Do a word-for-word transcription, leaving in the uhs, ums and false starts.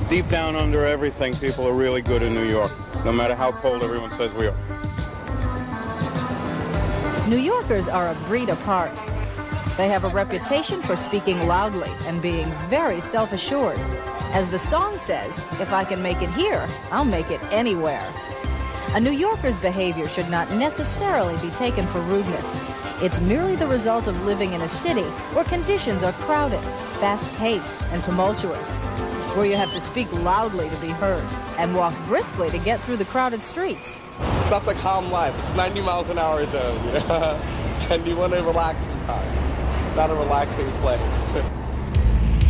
deep down under everything, people are really good in New York, no matter how cold everyone says we are. New Yorkers are a breed apart. They have a reputation for speaking loudly and being very self-assured. As the song says, if I can make it here, I'll make it anywhere. A New Yorker's behavior should not necessarily be taken for rudeness. It's merely the result of living in a city where conditions are crowded, fast-paced, and tumultuous, where you have to speak loudly to be heard and walk briskly to get through the crowded streets. It's not the calm life. It's ninety miles an hour zone, you know? And you want to relax sometimes. It's not a relaxing place.